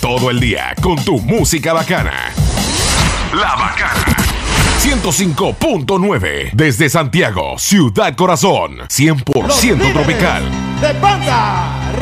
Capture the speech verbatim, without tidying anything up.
Todo el día con tu música bacana. La Bacana. ciento cinco punto nueve. Desde Santiago, Ciudad Corazón. cien por ciento tropical. De Banda